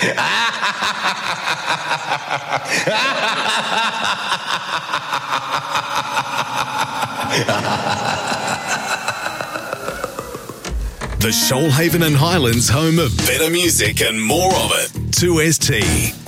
The Shoalhaven and Highlands home of better music and more of it. 2ST.